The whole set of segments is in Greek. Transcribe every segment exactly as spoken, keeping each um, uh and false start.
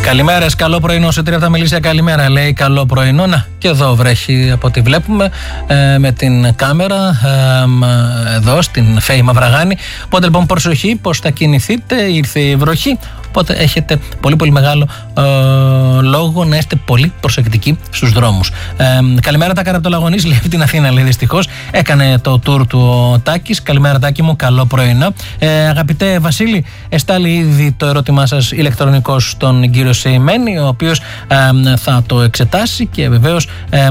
Καλημέρα, καλό πρωινό. Σε τρία από τα Μελίσια, καλημέρα. Λέει καλό πρωινό. Να, και εδώ βρέχει από ό,τι βλέπουμε ε, με την κάμερα ε, εδώ στην Φέη Μαυραγάνη. Οπότε λοιπόν προσοχή πως θα κινηθείτε, ήρθε η βροχή. Οπότε έχετε πολύ πολύ μεγάλο ε, λόγο να είστε πολύ προσεκτικοί στους δρόμους. Ε, καλημέρα τα καραπτολαγωνής, λέει από την Αθήνα, λέει δυστυχώς. Έκανε το tour του ο Τάκης. Καλημέρα Τάκη μου, καλό πρωινό. Ε, αγαπητέ Βασίλη, εστάλει ήδη το ερώτημά σας ηλεκτρονικός στον κύριο Σεϊμένη, ο οποίος ε, θα το εξετάσει και βεβαίως ε,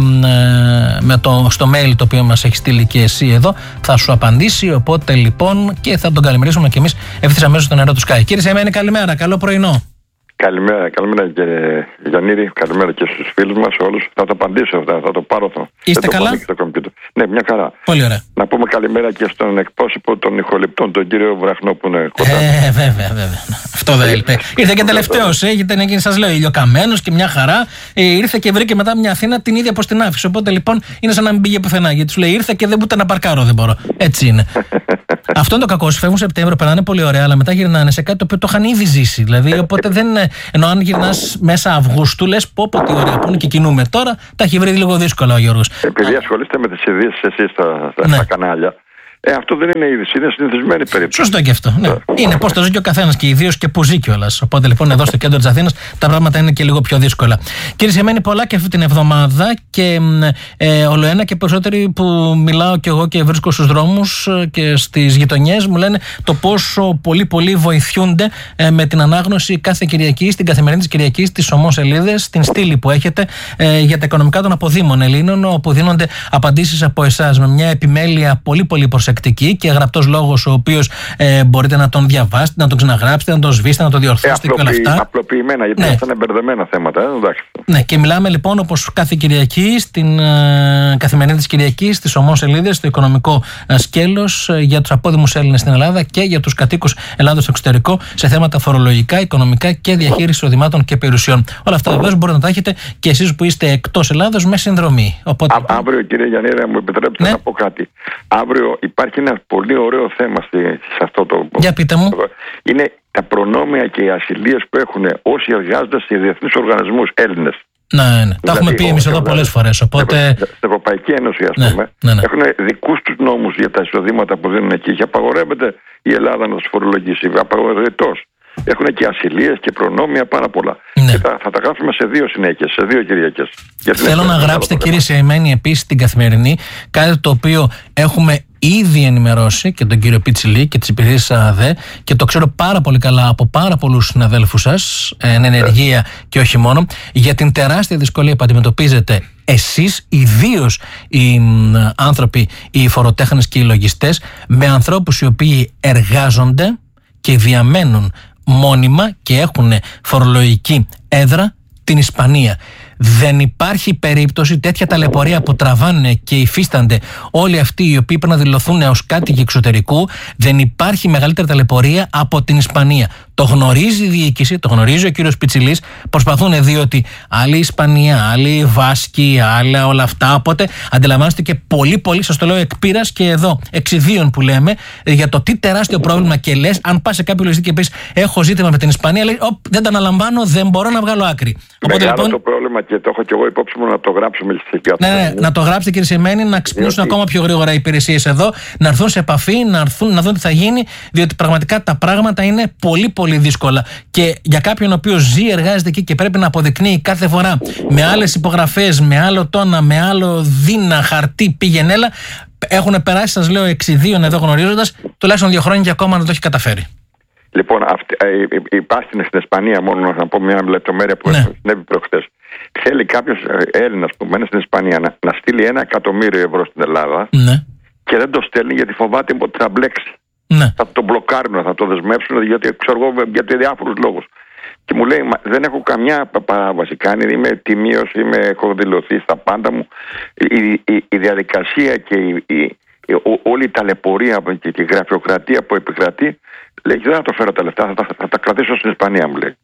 με το, στο mail το οποίο μας έχει στείλει και εσύ εδώ θα σου απαντήσει. Οπότε λοιπόν και θα τον καλημερίσουμε και εμείς ευθύς αμέσως στον αέρα του Sky. Κύριε Σεϊμένη, καλημέρα, καλό πρωινό. Καλημέρα, καλημέρα κύριε Γιαννήρη, καλημέρα και στους φίλους μας όλους. Θα το απαντήσω αυτά, θα το πάρω. Θα. Είστε καλά? Ναι, μια χαρά. Πολύ ωραία. Να πούμε καλημέρα και στον εκπρόσωπο των ηχοληπτών, τον κύριο Βραχνό που είναι κοντά. Ε, βέβαια, βέβαια. Αυτό δεν έλειπε. Ήρθε και τελευταίος, έγινε, σας λέω, ηλιοκαμένος και μια χαρά. Ε, ήρθε και βρήκε μετά μια Αθήνα την ίδια όπως την άφησε. Οπότε λοιπόν είναι σαν να μην πήγε πουθενά. Γιατί σου λέει ήρθε και δεν ούτε να παρκάρω, δεν μπορώ. Έτσι είναι. Αυτό είναι το κακό. Φεύγουν Σεπτέμβριο, περνάνε πολύ ωραία, αλλά μετά γυρνάνε σε κάτι το οποίο το είχαν ήδη ζήσει. Δηλαδή, οπότε δεν. Ενώ αν γυρνάς μέσα Αυγούστου, λες πω πω τι ωραία που είναι και κινούμε. Τώρα τα έχει βρει λίγο δύσκολα ο Γιώργος. Επειδή ασχολείστε με τις ειδήσεις εσείς στα, στα, ναι. στα κανάλια, ε, αυτό δεν είναι είδηση, είναι συνηθισμένη περίπτωση. Σωστό και αυτό. Ναι. Είναι πώς το ζει και ο καθένας και ιδίως και που ζει κιόλας. Οπότε λοιπόν εδώ στο κέντρο της Αθήνας τα πράγματα είναι και λίγο πιο δύσκολα. Κύριε Σεϊμένη, πολλά και αυτή την εβδομάδα και ε, ολοένα και περισσότεροι που μιλάω κι εγώ και βρίσκω στους δρόμους και στις γειτονιές μου λένε το πόσο πολύ πολύ βοηθιούνται ε, με την ανάγνωση κάθε Κυριακή, στην καθημερινή της Κυριακής, στις ομόσελίδες, στην στήλη που έχετε ε, για τα οικονομικά των αποδήμων Ελλήνων, όπου δίνονται απαντήσεις από εσάς με μια επιμέλεια πολύ πολύ προσεκτική και γραπτός λόγος, ο οποίος ε, μπορείτε να τον διαβάσετε, να τον ξαναγράψετε, να τον σβήσετε, να τον διορθώσετε ε, απλοποιη, και όλα αυτά. Απλοποιημένα, γιατί ναι. αυτά είναι μπερδεμένα θέματα. Ε, ναι, και μιλάμε λοιπόν όπως κάθε Κυριακή, στην ε, καθημερινή της Κυριακής, στις ομόσελίδες, στο οικονομικό ε, σκέλος ε, για τους απόδημους Έλληνες στην Ελλάδα και για τους κατοίκους Ελλάδος στο εξωτερικό σε θέματα φορολογικά, οικονομικά και διαχείριση εισοδημάτων και περιουσιών. Όλα αυτά βεβαίως μπορείτε να τα έχετε και εσείς που είστε εκτός Ελλάδος με συνδρομή. Οπότε... Α, αύριο, κύριε Γιαννήρη, μου επιτρέπετε ναι. να πω κάτι. Αύριο υπάρχει ένα πολύ ωραίο θέμα σε αυτό το. Για πείτε μου. Είναι τα προνόμια και οι ασυλίες που έχουν όσοι εργάζονται σε διεθνείς οργανισμούς Έλληνες. Ναι, ναι. Δηλαδή, τα έχουμε πει εμείς εδώ πολλές φορές. Οπότε... Στην Ευρωπαϊκή Ένωση, ας ναι, πούμε, ναι, ναι. έχουν δικούς τους νόμους για τα εισοδήματα που δίνουν εκεί και απαγορεύεται η Ελλάδα να τους φορολογήσει. Απαγορευτός. Έχουν και ασυλίες και προνόμια πάρα πολλά. Ναι. Και θα, θα τα γράψουμε σε δύο συνέχειες, σε δύο Κυριακές. Θέλω να γράψετε, κύριε Σεϊμένη, επίσης την Καθημερινή, κάτι το οποίο έχουμε ήδη ενημερώσει και τον κύριο Πιτσιλή και τις υπηρεσίες ΑΔΕ και το ξέρω πάρα πολύ καλά από πάρα πολλούς συναδέλφους σας, εν ενεργεία και όχι μόνο, για την τεράστια δυσκολία που αντιμετωπίζετε εσείς, ιδίως οι άνθρωποι, οι φοροτέχνες και οι λογιστές, με ανθρώπους οι οποίοι εργάζονται και διαμένουν μόνιμα και έχουν φορολογική έδρα την Ισπανία. Δεν υπάρχει περίπτωση τέτοια ταλαιπωρία που τραβάνε και υφίστανται όλοι αυτοί οι οποίοι πρέπει να δηλωθούν ως κάτοικοι εξωτερικού. Δεν υπάρχει μεγαλύτερη ταλαιπωρία από την Ισπανία. Το γνωρίζει η διοίκηση, το γνωρίζει ο κύριος Πιτσιλής. Προσπαθούν διότι άλλη Ισπανία, άλλη Βάσκη, άλλα όλα αυτά. Οπότε αντιλαμβάνεστε και πολύ πολύ, σας το λέω εκ πείρας και εδώ εξιδίων που λέμε, για το τι τεράστιο πρόβλημα και λες. Αν πας σε κάποιο λογιστή και πεις έχω ζήτημα με την Ισπανία, λέει δεν τα αναλαμβάνω, δεν μπορώ να βγάλω άκρη. Οπότε, λοιπόν, το πρόβλημα και το έχω και εγώ υπόψη μου να το γράψουμε στη ναι, ναι, να το γράψετε κύριε Σεϊμένη, να ξυπνήσουν διότι... ακόμα πιο γρήγορα οι υπηρεσίες εδώ, να έρθουν σε επαφή, να, έρθουν, να δουν τι θα γίνει, διότι πραγματικά τα πράγματα είναι πολύ πολύ δύσκολα. Και για κάποιον ο οποίος ζει, εργάζεται εκεί και πρέπει να αποδεικνύει κάθε φορά με άλλες υπογραφές, με άλλο τόνα, με άλλο δίνα, χαρτί, πήγαινε έλα, έχουν περάσει, σας λέω, εξιδίων εδώ γνωρίζοντας, τουλάχιστον δύο χρόνια και ακόμα να το έχει καταφέρει. Λοιπόν, αυτή, ε, υπάρχει στην Ισπανία, μόνο να πω μια λεπτομέρεια που ναι. συνέβη προχθές. Θέλει κάποιος Έλληνας που μένει στην Ισπανία να, να στείλει ένα εκατομμύριο ευρώ στην Ελλάδα ναι. και δεν το στέλνει γιατί φοβάται ότι θα μπλέξει. Ναι. Θα το μπλοκάρουν, θα το δεσμεύσουν γιατί ξέρω εγώ για διάφορους λόγους. Και μου λέει, δεν έχω καμιά παράβαση κάνει, είμαι τιμίος, είμαι, έχω δηλωθεί στα πάντα μου. Η, η, η διαδικασία και η, η, η, όλη η ταλαιπωρία και η γραφειοκρατία που επικρατεί, λέει, δεν θα το φέρω τα λεφτά, θα τα, θα τα κρατήσω στην Ισπανία, μου λέει.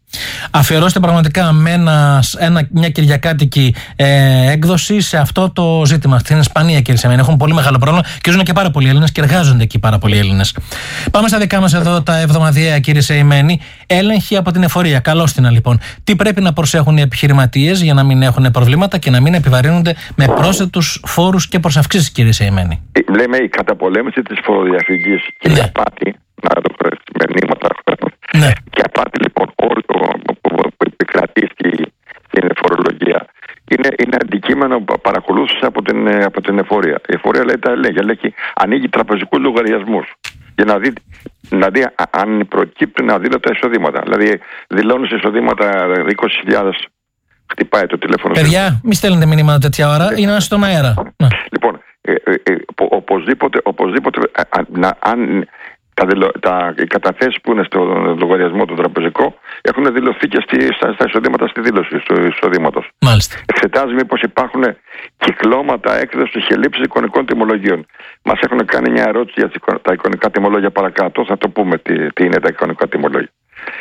αφιερώστε πραγματικά με ένα, ένα, μια κυριακάτικη ε, έκδοση σε αυτό το ζήτημα. Στην Ισπανία, κύριε Σεμένη, έχουν πολύ μεγάλο πρόβλημα και ζουν και πάρα πολλοί Έλληνες και εργάζονται εκεί πάρα πολλοί Έλληνες. Πάμε στα δικά μας εδώ τα εβδομαδιαία, κύριε Σεημένη. Έλεγχοι από την εφορία. Καλώς την, λοιπόν. Τι πρέπει να προσέχουν οι επιχειρηματίες για να μην έχουν προβλήματα και να μην επιβαρύνονται με πρόσθετους φόρους και προσαυξήσεις, κύριε Σεημένη? Λέμε η καταπολέμηση της φοροδιαφυγής και η απάτη. Να το με μνήματα. Ναι. Και απάτη, λοιπόν, όλο το που επικρατεί στην φορολογία είναι, είναι αντικείμενο παρακολούθηση από την, από την εφορία. Η εφορία λέει τα ελέγχει, ελέγχει, ανοίγει τραπεζικούς λογαριασμούς για να δει, να δει αν προκύπτουν αδήλωτα εισοδήματα. Δηλαδή, δηλώνεις εισοδήματα είκοσι χιλιάδες, χτυπάει το τηλέφωνο. Παιδιά, μη στέλνετε μηνύματα τέτοια ώρα, είναι στον αέρα. Λοιπόν, ε, ε, ε, οπωσδήποτε, οπωσδήποτε α, να, αν τα, τα, οι καταθέσεις που είναι στο λογαριασμό του τραπεζικό έχουν δηλωθεί και στη, στα, στα εισοδήματα, στη δήλωση του εισοδήματος. Μάλιστα. Εξετάζει μήπως υπάρχουν κυκλώματα έκδοσης και λήψης εικονικών τιμολογίων. Μας έχουν κάνει μια ερώτηση για τα εικονικά τιμολόγια παρακάτω. Θα το πούμε τι, τι είναι τα εικονικά τιμολόγια.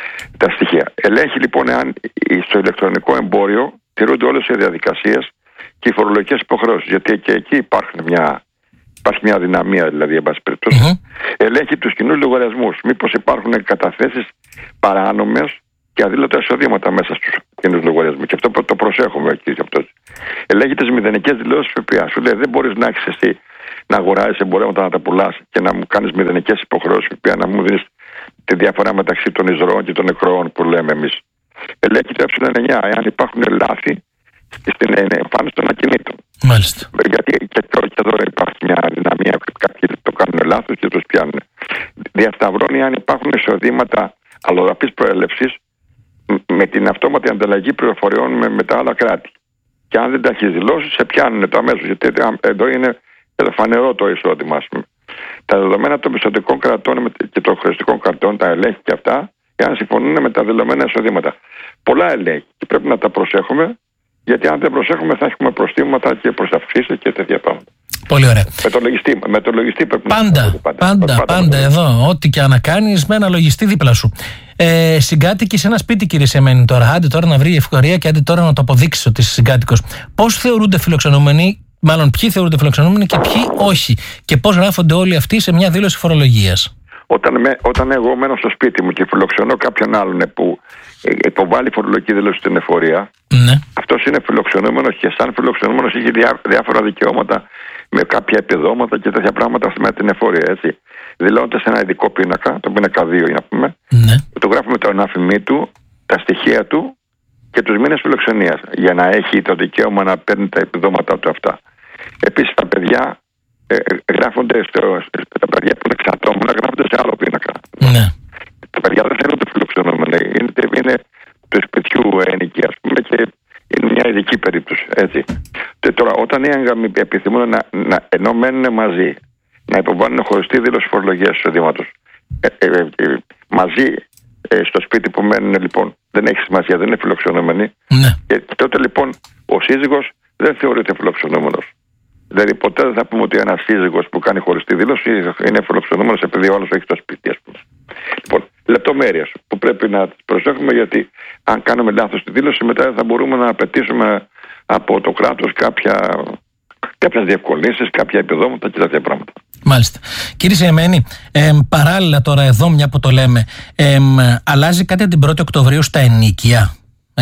Τα στοιχεία. Ελέγχει λοιπόν εάν στο ηλεκτρονικό εμπόριο τηρούνται όλες οι διαδικασίες και οι φορολογικές υποχρεώσεις. Γιατί και εκεί υπάρχουν μια. Υπάρχει μια δυναμία, δηλαδή, εν πάση περιπτώσει. Mm-hmm. Ελέγχει τους κοινούς λογαριασμούς. Μήπως υπάρχουν καταθέσεις παράνομες και αδήλωτα εισοδήματα μέσα στους κοινούς λογαριασμούς. Και αυτό το προσέχουμε εκεί. Ελέγχει τις μηδενικές δηλώσεις ΦΠΑ. Σου λέει δεν μπορείς να έχεις εσύ να αγοράζεις εμπορεύματα, να τα πουλάς και να μου κάνεις μηδενικές υποχρεώσεις ΦΠΑ, να μου δίνεις τη διαφορά μεταξύ των εισρώων και των εκροών που λέμε εμείς. Ελέγχει το ε εννιά, εάν υπάρχουν λάθη στην εμφάνιση των ακινήτων. Μάλιστα. Γιατί και εδώ υπάρχει μια δυναμία, κάποιοι το κάνουν λάθος και τους πιάνουν. Διασταυρώνει αν υπάρχουν εισοδήματα αλλοδαπής προέλευσης με την αυτόματη ανταλλαγή πληροφοριών με, με τα άλλα κράτη. Και αν δεν τα έχει δηλώσει, σε πιάνουν το αμέσως. Γιατί εδώ είναι φανερό το εισόδημα, ας πούμε. Τα δεδομένα των πιστωτικών κρατών και των χρηστικών κρατών τα ελέγχει και αυτά, εάν συμφωνούν με τα δεδομένα εισοδήματα. Πολλά ελέγχει και πρέπει να τα προσέχουμε. Γιατί αν δεν προσέχουμε θα έχουμε προστήματα και προσαυξήσεις και τέτοια πράγματα. Πολύ ωραία. Με το λογιστή, με το λογιστή πρέπει πάντα, να πάντα, πάντα, πάντα, πάντα εδώ. Ό,τι και αν κάνεις με ένα λογιστή δίπλα σου. Ε, συγκάτοικοι σε ένα σπίτι, κύριε Σεμένη, τώρα. Άντε τώρα να βρει ευκαιρία και άντε τώρα να το αποδείξει ότι είσαι συγκάτοικος. Πώς θεωρούνται φιλοξενούμενοι, μάλλον ποιοι θεωρούνται φιλοξενούμενοι και ποιοι όχι. Και πώς γράφονται όλοι αυτοί σε μια δήλωση φορολογίας? Όταν, με, όταν εγώ μένω στο σπίτι μου και φιλοξενώ κάποιον άλλον που υποβάλλει φορολογική δήλωση στην εφορία, ναι. αυτός είναι φιλοξενούμενος και σαν φιλοξενούμενος έχει διά, διάφορα δικαιώματα με κάποια επιδόματα και τέτοια πράγματα με την εφορία, έτσι. Δηλώνεται σε ένα ειδικό πίνακα, το πίνακα δύο, για να πούμε. Ναι. Το γράφουμε το ανάφημί του, τα στοιχεία του και τους μήνες φιλοξενίας, για να έχει το δικαίωμα να παίρνει τα επιδόματα του αυτά. Επίσης τα παιδιά ε, γράφονται στο, τα παιδιά που είναι εξατόμουνα γράφονται σε άλλο πίνακα. Ναι. Τα παιδιά δεν θέλουν το φιλοξενούμενο. Είναι, είναι του σπιτιού ενοικία, ας πούμε, και είναι μια ειδική περίπτωση. Έτσι. Και τώρα, όταν οι έγγαμοι επιθυμούν να, να ενώ μένουν μαζί, να υποβάλουν χωριστή δήλωση φορολογίας εισοδήματος ε, ε, ε, μαζί ε, στο σπίτι που μένουν, λοιπόν, δεν έχει σημασία, δεν είναι φιλοξενούμενοι. Ναι. Και τότε, λοιπόν, ο σύζυγος δεν θεωρείται φιλοξενούμενος. Δηλαδή, ποτέ δεν θα πούμε ότι ένα σύζυγος που κάνει χωριστή δήλωση είναι φιλοξενούμενος επειδή ο άλλος έχει το σπίτι, ας πούμε. Λοιπόν, λεπτομέρειες που πρέπει να τις προσέχουμε, γιατί αν κάνουμε λάθος τη δήλωση, μετά θα μπορούμε να απαιτήσουμε από το κράτος κάποια, κάποιες διευκολύνσεις, κάποια επιδόματα και τέτοια πράγματα. Μάλιστα. Κύριε Σεημένη, ε, παράλληλα τώρα εδώ, μια που το λέμε, ε, αλλάζει κάτι την πρώτη Οκτωβρίου στα ενοίκια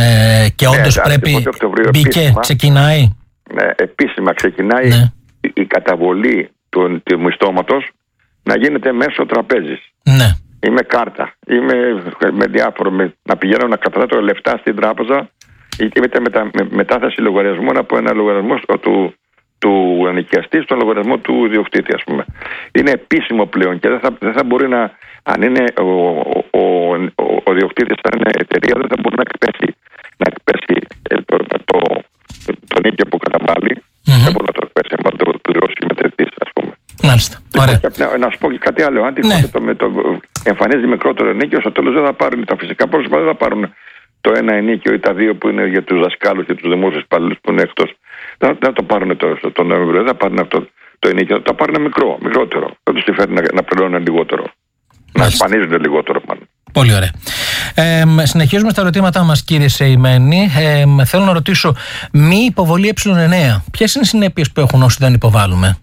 ε, και όντως ναι, πρέπει. Μπήκε, επίσημα, ξεκινάει. Ναι, επίσημα ξεκινάει ναι. η, η καταβολή του, του μισθώματος να γίνεται μέσω τραπέζης. Ναι. Ή με κάρτα, ή με, με διάφορο, με, να πηγαίνω να καταθέτω λεφτά στην τράπεζα ή με, με, με μετάθεση λογαριασμών από ένα λογαριασμό του, του ενοικιαστή στον λογαριασμό του ιδιοκτήτη, ας πούμε. Είναι επίσημο πλέον και δεν θα, δεν θα μπορεί να, αν είναι ο, ο, ο, ο, ο ιδιοκτήτης, αν είναι εταιρεία, δεν θα μπορεί να εκπέσει, να εκπέσει το, το, το, το νίκιο που καταβάλει. Mm-hmm. Δεν μπορεί να το εκπέσει, αν το πληρώσει μετρητής, ας πούμε. Μάλιστα. Ωραία. Να, να σου πω και κάτι άλλο. Αν ναι. το, με το εμφανίζει μικρότερο ενίκιο, στο τέλος δεν θα πάρουν τα φυσικά πρόσωπα, δεν θα πάρουν το ένα ενίκιο ή τα δύο που είναι για τους δασκάλους και τους δημόσιους υπαλλήλους που είναι εκτός. Δεν θα το πάρουν το, το Νοέμβριο, δεν θα πάρουν αυτό το ενίκιο, θα το πάρουν μικρό, μικρότερο. Δεν τους συμφέρει να, να πληρώνουν λιγότερο. Μάλιστα. Να σπανίζουν λιγότερο, μάλλον. Πολύ ωραία. Ε, συνεχίζουμε στα ερωτήματά μας, κύριε Σεϊμένη. Ε, θέλω να ρωτήσω, μη υποβολή ε εννέα. Ποιες είναι οι συνέπειες που έχουν όσοι δεν υποβάλλουμε?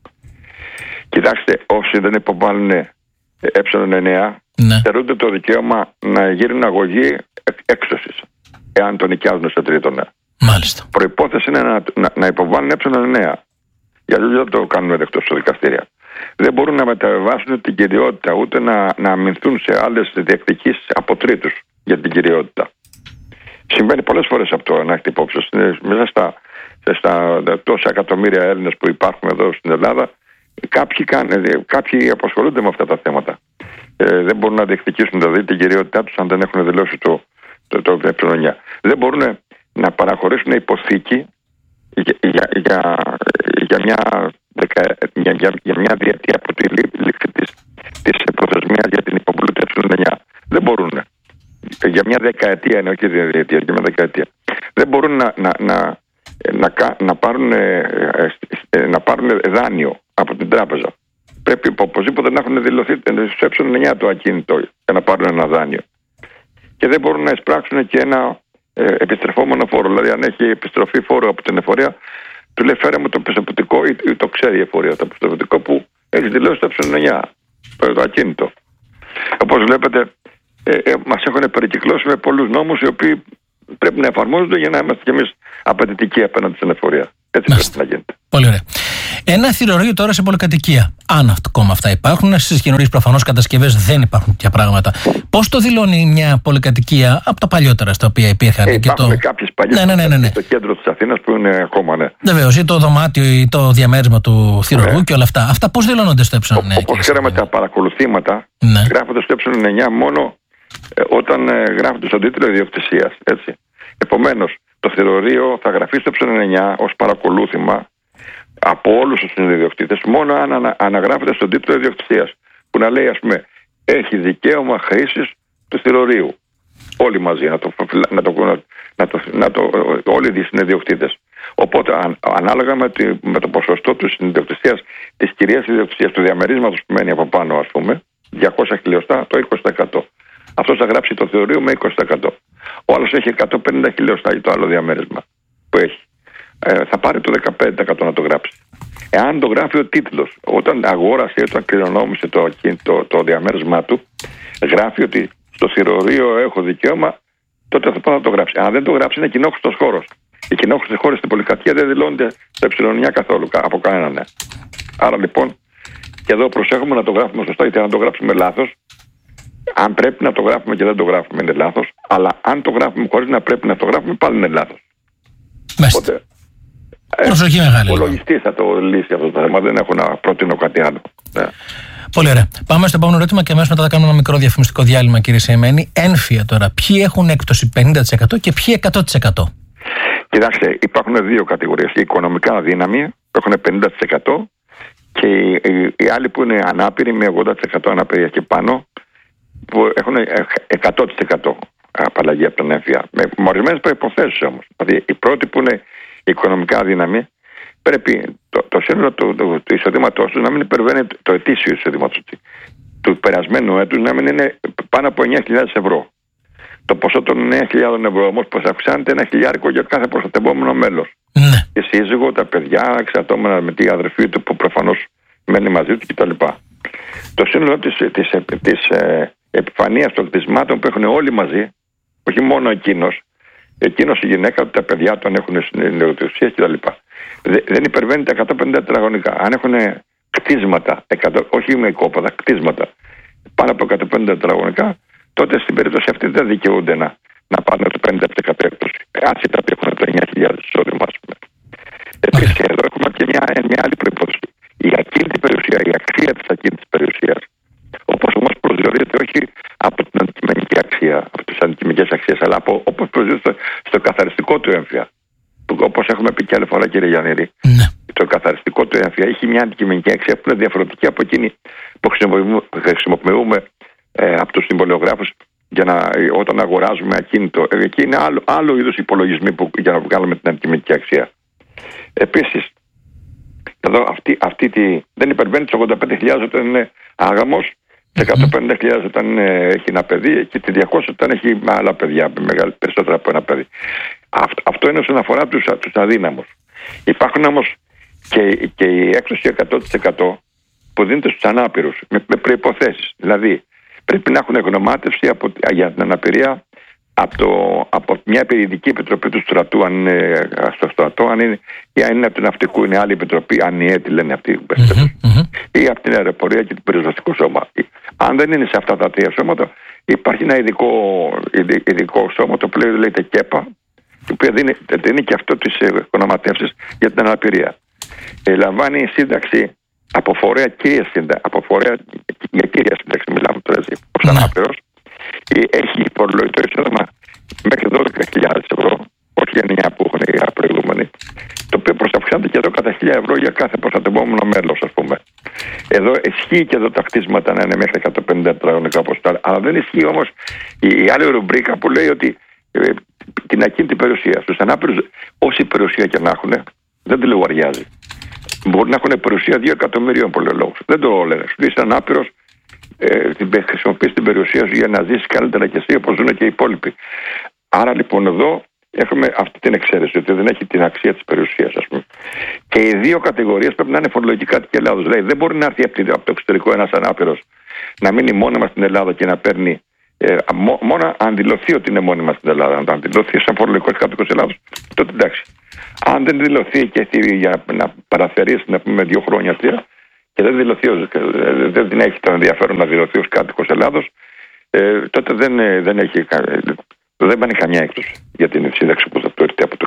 Κοιτάξτε, όσοι δεν υποβάλλουν ε εννέα, ναι. θερούνται το δικαίωμα να γίνουν αγωγή έξωσης, εάν το νοικιάζουν στο τρίτονα. Μάλιστα. Προϋπόθεση είναι να, να, να υποβάλουν ε εννέα. Γιατί δεν το κάνουμε δεκτό στο δικαστήρια. Δεν μπορούν να μεταβιβάσουν την κυριότητα, ούτε να, να αμυνθούν σε άλλες διεκδικήσεις από τρίτους για την κυριότητα. Συμβαίνει πολλές φορές αυτό, να έχετε υπόψη. Μέσα στα, στα τόσα εκατομμύρια Έλληνες που υπάρχουν εδώ στην Ελλάδα, κάποιοι, κάποιοι απασχολούνται με αυτά τα θέματα. Ε, δεν μπορούν να διεκδικήσουν δηλαδή την κυριότητά τους αν δεν έχουν δηλώσει το, το, το, το ε εννέα. Δεν μπορούν να παραχωρήσουν υποθήκη για, για, για, για μια. Για, για, για μια διετία από τη λήξη της, της προθεσμίας για την υποβολή του ε εννέα. Δεν μπορούν. Για μια δεκαετία είναι, όχι διετία, για μια δεκαετία. Δεν μπορούν να, να, να, να, να, πάρουν, να πάρουν δάνειο από την τράπεζα. Πρέπει οπωσδήποτε να έχουν δηλωθεί στο ε εννέα το ακίνητο για να πάρουν ένα δάνειο. Και δεν μπορούν να εισπράξουν και ένα ε, επιστρεφόμενο φόρο. Δηλαδή, αν έχει επιστροφή φόρο από την εφορία, του λέει φέρε μου το πιστοποιητικό, ή το ξέρει η εφορία, το πιστοποιητικό που έχει δηλώσει το ε εννέα, το ακίνητο. Όπως βλέπετε, ε, ε, μας έχουν περικυκλώσει με πολλούς νόμους οι οποίοι πρέπει να εφαρμόζονται για να είμαστε κι εμείς απαιτητικοί απέναντι στην εφορία. Έτσι πρέπει να γίνεται. Πολύ ωραία. Ένα θηρορείο τώρα σε πολυκατοικία. Αν ακόμα αυτά υπάρχουν, στις καινούριες προφανώς κατασκευές δεν υπάρχουν τέτοια πράγματα. Πώς το δηλώνει μια πολυκατοικία από τα παλιότερα στα οποία υπήρχαν? Ε, υπάρχουν και το... κάποιες παλιές ναι, ναι, ναι, ναι. στο κέντρο της Αθήνας που είναι ακόμα, ναι. Βεβαίως, ή το δωμάτιο ή το διαμέρισμα του θηρορού, ναι, και όλα αυτά. Αυτά πώς δηλώνονται στο ε εννέα? Όπως ξέραμε, τα παρακολουθήματα, ναι, γράφονται στο ε εννέα μόνο ε, όταν ε, γράφονται στον τίτλο ιδιοκτησίας. Επομένως, το θηρορείο θα γραφεί στο ε εννέα ως παρακολούθημα από όλους τους ιδιοκτήτες, μόνο αν ανα, αναγράφεται στον τίτλο ιδιοκτησίας, που να λέει, ας πούμε, έχει δικαίωμα χρήσης του θηρορείου. Όλοι μαζί, να το, να το, να το, να το, όλοι οι συνειδιοκτήτες. Οπότε, αν, ανάλογα με, τη, με το ποσοστό της ιδιοκτησίας, της κυρίας ιδιοκτησίας, του διαμερίσματος που μένει από πάνω, ας πούμε, διακόσια χιλιοστά, το είκοσι τοις εκατό. Αυτός θα γράψει το θηρορείο με είκοσι τοις εκατό. Ο άλλος έχει εκατόν πενήντα χιλιοστά για το άλλο διαμέρισμα που έχει. Ε, θα πάρει το δεκαπέντε τοις εκατό να το γράψει. Εάν το γράφει ο τίτλος, όταν αγόρασε, όταν κληρονόμησε το, το, το διαμέρισμά του, γράφει ότι στο θηρορείο έχω δικαίωμα, τότε θα πάει να το γράψει. Αν δεν το γράψει, είναι κοινόχρηστος χώρος. Οι κοινόχρηστοι χώροι στην πολυκατοικία δεν δηλώνονται στο ε εννέα καθόλου από κανέναν. Ναι. Άρα λοιπόν, και εδώ προσέχουμε να το γράφουμε σωστά, γιατί αν το γράψουμε λάθος, αν πρέπει να το γράφουμε και δεν το γράφουμε, είναι λάθος. Αλλά αν το γράφουμε χωρίς να πρέπει να το γράφουμε, πάλι είναι λάθος. Οπότε, προσοχή μεγάλη. Ο λογιστής θα το λύσει αυτό το θέμα. Δεν έχω να προτείνω κάτι άλλο. Ναι. Πολύ ωραία. Πάμε στο επόμενο ερώτημα και αμέσως μετά θα κάνουμε ένα μικρό διαφημιστικό διάλειμμα, κύριε Σεϊμένη. Ένφια τώρα. Ποιοι έχουν έκπτωση πενήντα τοις εκατό και ποιοι εκατό τοις εκατό? Κοιτάξτε, υπάρχουν δύο κατηγορίες. Οι οικονομικά αδύναμοι που έχουν πενήντα τοις εκατό και οι, οι, οι άλλοι που είναι ανάπηροι με ογδόντα τοις εκατό αναπηρία και πάνω, που έχουν εκατό τοις εκατό απαλλαγή από τον έμφυα. Με ορισμένες προϋποθέσεις όμως. Δηλαδή, οι πρώτοι που είναι οικονομικά αδύναμοι, πρέπει το, το σύνολο του, του, του εισοδήματός του να μην υπερβαίνει το ετήσιο εισοδήματος του περασμένου έτους, να μην είναι πάνω από εννιά χιλιάδες ευρώ. Το ποσό των εννιά χιλιάδες ευρώ όμως πως αυξάνεται ένα χιλιάρικο για κάθε προστατευόμενο μέλος. Ναι. Και σύζυγο, τα παιδιά, εξαρτώμενα με την αδερφή του που προφανώς μένει μαζί του κτλ. Το σύνολο της, της, της, της ε, επιφανείας των κτισμάτων που έχουν όλοι μαζί, όχι μόνο εκείνος, εκείνος η γυναίκα του, τα παιδιά του αν έχουν συνεργοτησίες κτλ. Δεν υπερβαίνει τα εκατόν πενήντα τετραγωνικά. Αν έχουν κτίσματα, εκατό, όχι με οικόπεδα, κτίσματα πάνω από εκατόν πενήντα τετραγωνικά, τότε στην περίπτωση αυτή δεν δικαιούνται να, να πάνε το πενήντα τοις εκατό έκπτωση. Άσχετα που έχουν το εννιά χιλιάδες εισόδημα, ας πούμε. Επίσης, okay, εδώ έχουμε και μια, μια άλλη προϋπόθεση. Η ακίνητη περιουσία, η αξία της ακίνητης περιουσίας, όπως όμως προσδιορίζεται όχι από την αντικειμενική αξία, από τις αντικειμενικές αξίες, αλλά από, όπως προσδιορίζεται στο καθαριστικό του έμφυα. Όπως έχουμε πει και άλλη φορά, κύριε Γιαννήρη, ναι, το καθαριστικό του έμφυα έχει μια αντικειμενική αξία που είναι διαφορετική από εκείνη που χρησιμοποιούμε, χρησιμοποιούμε ε, από τους συμβολιογράφους για να, όταν αγοράζουμε ακίνητο. Ε, εκεί είναι άλλο, άλλο είδους υπολογισμοί που, για να βγάλουμε την αντικειμενική αξία. Επίσης, εδώ αυτή, αυτή τη, δεν υπερβαίνει τις ογδόντα πέντε χιλιάδες όταν είναι άγαμος Σε εκατόν πενήντα χιλιάδες όταν ε, έχει ένα παιδί και τη διακόσια όταν έχει άλλα παιδιά, μεγάλα, περισσότερα από ένα παιδί. Αυτό, αυτό είναι όσον αφορά τους, τους αδύναμους. Υπάρχουν όμως και, και η έκπτωση εκατό τοις εκατό που δίνεται στους ανάπηρους με, με προϋποθέσεις. Δηλαδή πρέπει να έχουν γνωμάτευση από, για την αναπηρία από, το, από μια περιοδική επιτροπή του στρατού, αν είναι στο στρατό, αν είναι, ή αν είναι από την ναυτικού, είναι άλλη επιτροπή, αν είναι έτη λένε αυτοί, mm-hmm, mm-hmm. ή από την αεροπορία και το πυροσβεστικό σώμα. Αν δεν είναι σε αυτά τα τρία σώματα, υπάρχει ένα ειδικό, ειδικό σώμα, το οποίο λέγεται ΚΕΠΑ, το οποίο δίνει, δίνει και αυτό τις γνωματεύσεις για την αναπηρία. Ε, λαμβάνει σύνταξη από φορέα κύρια σύνταξη, από φορέα για κύρια σύνταξη, μιλάμε τώρα έτσι, ο ανάπηρος. Έχει φορολογητό εισόδημα μέχρι δώδεκα χιλιάδες ευρώ, όχι εννιά που έχουν οι προηγούμενοι, το οποίο προσαυξάνεται και εδώ κατά χίλια ευρώ για κάθε προστατευόμενο μέλος, ας πούμε. Εδώ ισχύει και εδώ τα κτίσματα να είναι μέχρι εκατόν πενήντα τετραγωνικά ποσοστά, αλλά δεν ισχύει όμως η, η άλλη ρουμπρίκα που λέει ότι ε, την ακίνητη περιουσία. Στους ανάπηρους, όση περιουσία και να έχουν, δεν τη λογαριάζει. Μπορεί να έχουν περιουσία δύο εκατομμυρίων πολλοί λόγους. Δεν το λένε. Σου είσαι ανάπηρος, ε, χρησιμοποιείς την περιουσία σου για να ζήσεις καλύτερα και εσύ όπως ζουν και οι υπόλοιποι. Άρα λοιπόν εδώ έχουμε αυτή την εξαίρεση, ότι δεν έχει την αξία της περιουσίας, ας πούμε. Και οι δύο κατηγορίες πρέπει να είναι φορολογικά κάτοικοι Ελλάδος. Δηλαδή δεν μπορεί να έρθει από το εξωτερικό ένας ανάπηρος να μείνει μόνιμα στην Ελλάδα και να παίρνει. Ε, μó, μόνο αν δηλωθεί ότι είναι μόνιμα στην Ελλάδα, αν δηλωθεί σαν φορολογικός κάτοικος Ελλάδος, τότε εντάξει. Αν δεν δηλωθεί και έχει για να παραθερήσει, να πούμε, δύο χρόνια, τρία, και δεν δηλωθεί, δεν έχει το ενδιαφέρον να δηλωθεί ως κάτοικος Ελλάδος, ε, τότε δεν, δεν έχει. Δεν πάνε καμιά έκπτωση για την σύνταξη που θα προέρχεται από το